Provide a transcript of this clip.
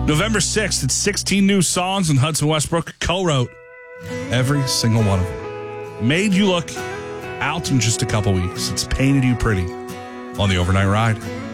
November 6th, it's 16 new songs, and Hudson Westbrook co-wrote every single one of them. Made you look out in just a couple weeks. It's Painted You Pretty on the Overnight Ride.